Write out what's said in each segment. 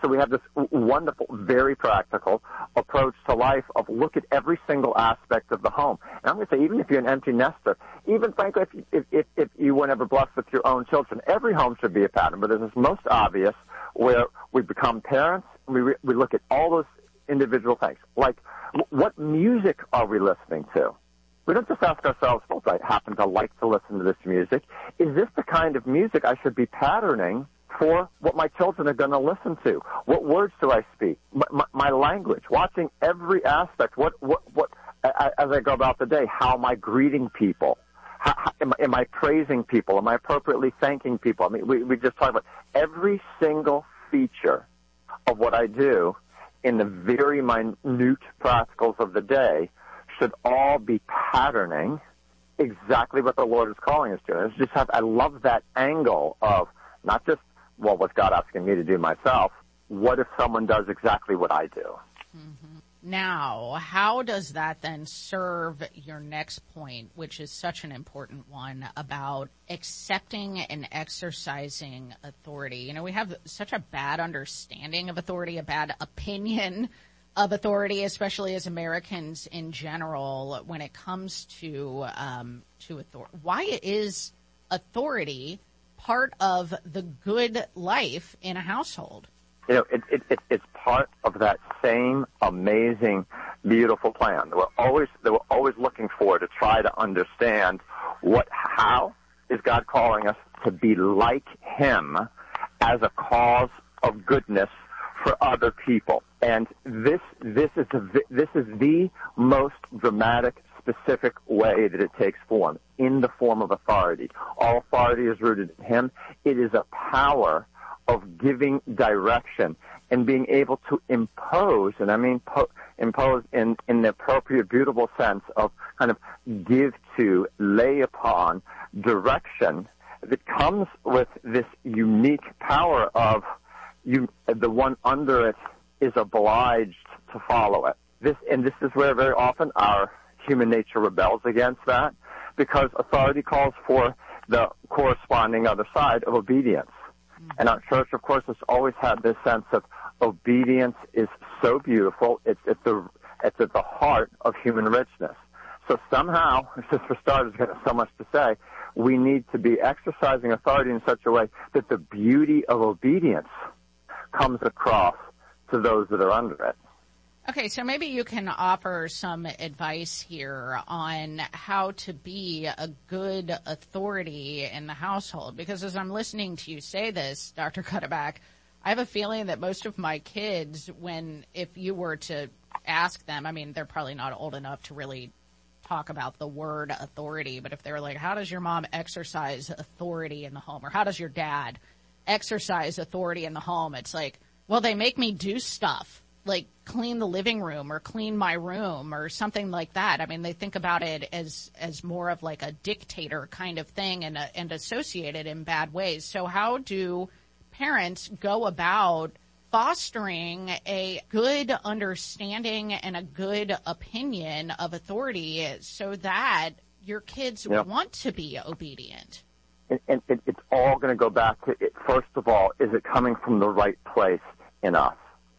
so we have this wonderful, very practical approach to life of look at every single aspect of the home. And I'm going to say, even if you're an empty nester, even frankly, if you were never blessed with your own children, every home should be a pattern. But this is most obvious where we become parents, and we look at all those individual things. Like, what music are we listening to? We don't just ask ourselves, well, do I happen to like to listen to this music? Is this the kind of music I should be patterning for what my children are going to listen to? What words do I speak? My language, watching every aspect. What as I go about the day, how am I greeting people? Am I praising people? Am I appropriately thanking people? I mean, we just talked about every single feature of what I do in the very minute practicals of the day should all be patterning exactly what the Lord is calling us to. I love that angle of not just, well, what's God asking me to do myself? What if someone does exactly what I do? Mm-hmm. Now, how does that then serve your next point, which is such an important one, about accepting and exercising authority? You know, we have such a bad understanding of authority, a bad opinion of authority, especially as Americans in general, when it comes to authority. Why is authority part of the good life in a household? You know, it's part of that same amazing, beautiful plan that we're always looking for to try to understand how is God calling us to be like Him as a cause of goodness for other people. And this is the most dramatic, specific way that it takes form, in the form of authority. All authority is rooted in Him. It is a power of giving direction and being able to impose, and I mean impose in the appropriate, beautiful sense of kind of give to, lay upon direction that comes with this unique power of the one under it is obliged to follow it. This is where very often our human nature rebels against that, because authority calls for the corresponding other side of obedience. And our church, of course, has always had this sense of obedience is so beautiful. It's at the heart of human richness. So somehow, just for starters, got so much to say, we need to be exercising authority in such a way that the beauty of obedience comes across to those that are under it. Okay, so maybe you can offer some advice here on how to be a good authority in the household. Because as I'm listening to you say this, Dr. Cuddeback, I have a feeling that most of my kids, if you were to ask them, I mean, they're probably not old enough to really talk about the word authority, but if they were like, how does your mom exercise authority in the home? Or how does your dad exercise authority in the home? It's like, well, they make me do stuff, like clean the living room or clean my room or something like that. I mean, they think about it as more of like a dictator kind of thing and associate it in bad ways. So how do parents go about fostering a good understanding and a good opinion of authority so that your kids want to be obedient? And it's all going to go back to, first of all, is it coming from the right place in us?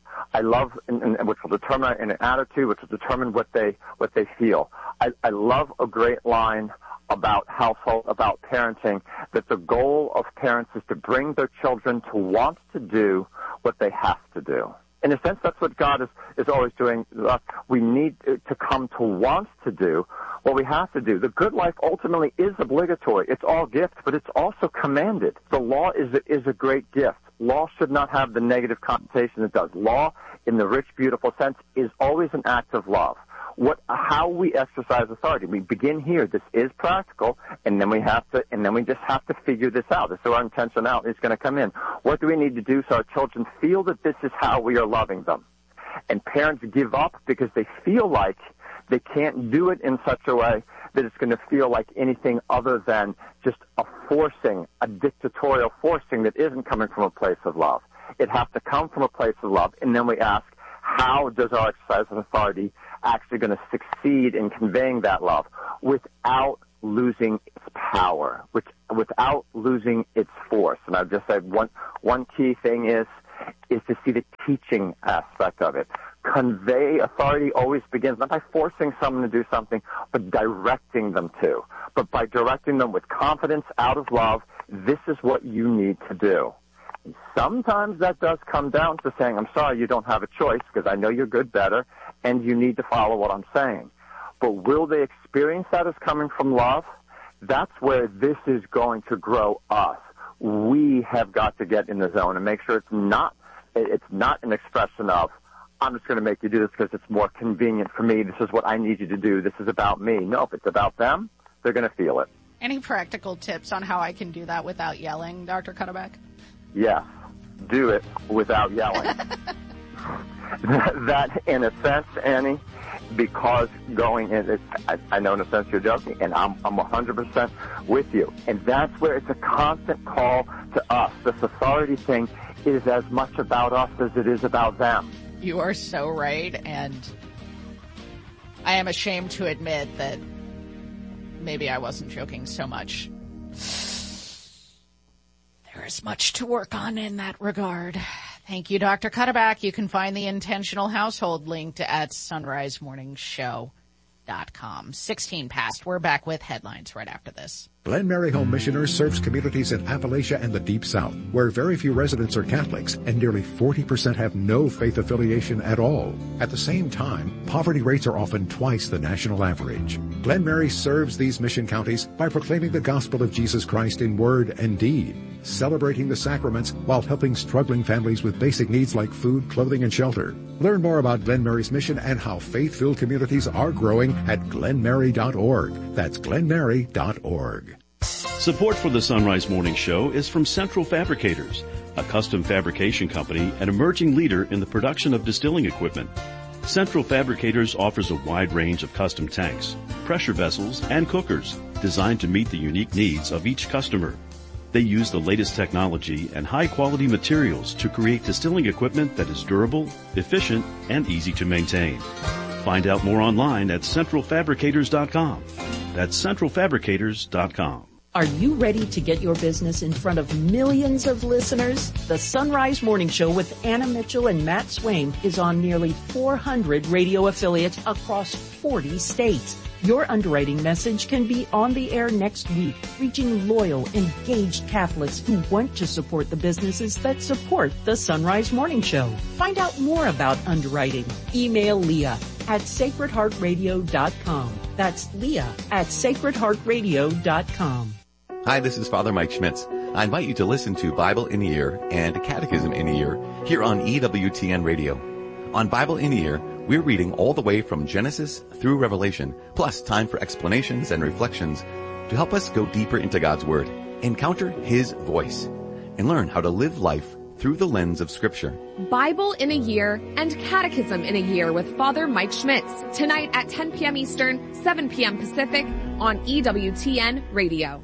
I love, which will determine an attitude, which will determine what they feel. I love a great line about household, about parenting, that the goal of parents is to bring their children to want to do what they have to do. In a sense, that's what God is always doing. We need to come to want to do what we have to do. The good life ultimately is obligatory. It's all gift, but it's also commanded. The law is a great gift. Law should not have the negative connotation it does. Law, in the rich, beautiful sense, is always an act of love. How we exercise authority. We begin here. This is practical, and then we just have to figure this out. This is where our intentionality is going to come in. What do we need to do so our children feel that this is how we are loving them? And parents give up because they feel like they can't do it in such a way that it's going to feel like anything other than just a dictatorial forcing that isn't coming from a place of love. It has to come from a place of love, and then we ask, how does our exercise of authority actually going to succeed in conveying that love without losing its power, without losing its force? And I've just said one key thing is is to see the teaching aspect of it. Convey authority always begins not by forcing someone to do something, but directing them to. But by directing them with confidence, out of love, this is what you need to do. And sometimes that does come down to saying, I'm sorry, you don't have a choice because I know you're good better, and you need to follow what I'm saying. But will they experience that as coming from love? That's where this is going to grow us. We have got to get in the zone and make sure it's not an expression of, I'm just going to make you do this because it's more convenient for me. This is what I need you to do. This is about me. No, if it's about them, they're going to feel it. Any practical tips on how I can do that without yelling, Dr. Cuddeback? Yes. Do it without yelling. That, in a sense, Annie, because going in, I know in a sense you're joking, and I'm 100% with you. And that's where it's a constant call to us. This authority thing is as much about us as it is about them. You are so right, and I am ashamed to admit that maybe I wasn't joking so much. There is much to work on in that regard. Thank you, Dr. Cuddeback. You can find the Intentional Household linked at sunrisemorningshow.com. 16 past. We're back with headlines right after this. Glen Mary Home Missioners serves communities in Appalachia and the Deep South, where very few residents are Catholics and nearly 40% have no faith affiliation at all. At the same time, poverty rates are often twice the national average. Glen Mary serves these mission counties by proclaiming the gospel of Jesus Christ in word and deed, celebrating the sacraments while helping struggling families with basic needs like food, clothing, and shelter. Learn more about Glen Mary's mission and how faith-filled communities are growing at glenmary.org. That's glenmary.org. Support for the Sunrise Morning Show is from Central Fabricators, a custom fabrication company and emerging leader in the production of distilling equipment. Central Fabricators offers a wide range of custom tanks, pressure vessels, and cookers designed to meet the unique needs of each customer. They use the latest technology and high-quality materials to create distilling equipment that is durable, efficient, and easy to maintain. Find out more online at centralfabricators.com. That's centralfabricators.com. Are you ready to get your business in front of millions of listeners? The Sunrise Morning Show with Anna Mitchell and Matt Swain is on nearly 400 radio affiliates across 40 states. Your underwriting message can be on the air next week, reaching loyal, engaged Catholics who want to support the businesses that support the Sunrise Morning Show. Find out more about underwriting. Email Leah at sacredheartradio.com. That's Leah at sacredheartradio.com. Hi, this is Father Mike Schmitz. I invite you to listen to Bible in a Year and Catechism in a Year here on EWTN Radio. On Bible in a Year, we're reading all the way from Genesis through Revelation, plus time for explanations and reflections to help us go deeper into God's Word, encounter His voice, and learn how to live life through the lens of Scripture. Bible in a Year and Catechism in a Year with Father Mike Schmitz, tonight at 10 p.m. Eastern, 7 p.m. Pacific on EWTN Radio.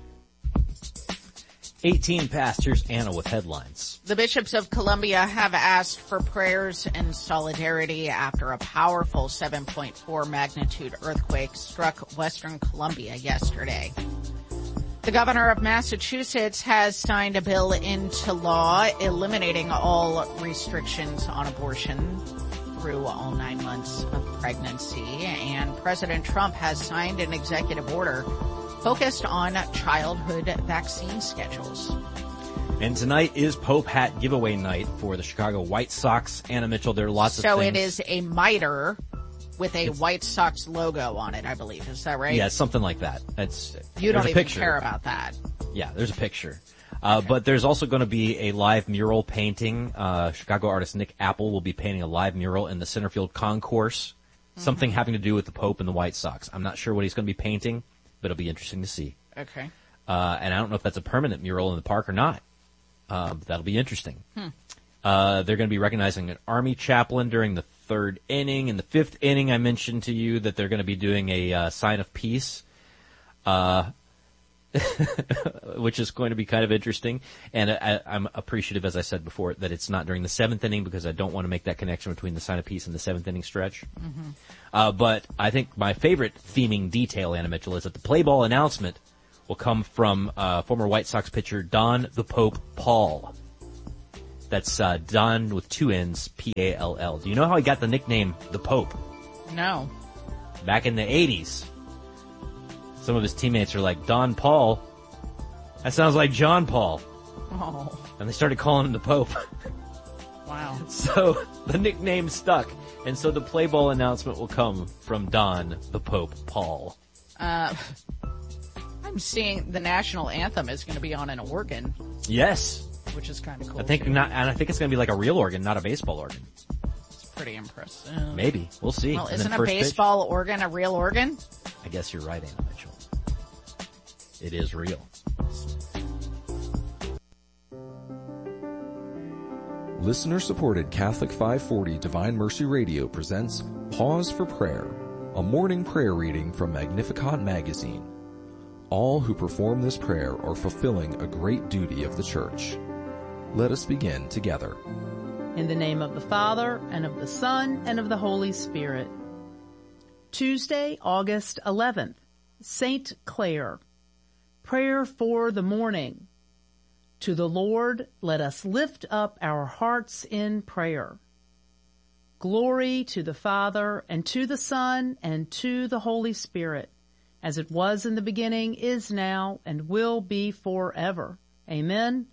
18 pastors, Anna with headlines. The bishops of Columbia have asked for prayers and solidarity after a powerful 7.4 magnitude earthquake struck Western Columbia yesterday. The governor of Massachusetts has signed a bill into law eliminating all restrictions on abortion through all 9 months of pregnancy, and President Trump has signed an executive order focused on childhood vaccine schedules. And tonight is Pope Hat giveaway night for the Chicago White Sox. Anna Mitchell, there are lots of things. So it is a miter with a White Sox logo on it, I believe. Is that right? Yeah, something like that. You don't even care about that. Yeah, there's a picture. Okay. But there's also going to be a live mural painting. Chicago artist Nick Apple will be painting a live mural in the Centerfield Concourse. Something having to do with the Pope and the White Sox. I'm not sure what he's going to be painting, but it'll be interesting to see. Okay. And I don't know if that's a permanent mural in the park or not. But that'll be interesting. They're going to be recognizing an Army chaplain during the 3rd inning. In the 5th inning, I mentioned to you that they're going to be doing a sign of peace, which is going to be kind of interesting. And I'm appreciative, as I said before, that it's not during the 7th inning because I don't want to make that connection between the sign of peace and the 7th inning stretch. But I think my favorite theming detail, Anna Mitchell, is that the play ball announcement will come from former White Sox pitcher Don the Pope Paul. That's Don with 2 N's, P-A-L-L. Do you know how he got the nickname the Pope? No. Back in the 80s, some of his teammates are like, Don Paul, that sounds like John Paul. Oh. And they started calling him the Pope. Wow. So the nickname stuck. And so the play ball announcement will come from Don the Pope Paul. I'm seeing the national anthem is going to be on an organ. Yes. Which is kind of cool. I think and I think it's going to be like a real organ, not a baseball organ. It's pretty impressive. Maybe. We'll see. Well, isn't a baseball organ a real organ? I guess you're right, Anna Mitchell. It is real. Listener-supported Catholic 540 Divine Mercy Radio presents Pause for Prayer, a morning prayer reading from Magnificat magazine. All who perform this prayer are fulfilling a great duty of the Church. Let us begin together. In the name of the Father, and of the Son, and of the Holy Spirit. Tuesday, August 11th, Saint Clare. Prayer for the morning. To the Lord, let us lift up our hearts in prayer. Glory to the Father, and to the Son, and to the Holy Spirit, as it was in the beginning, is now, and will be forever. Amen.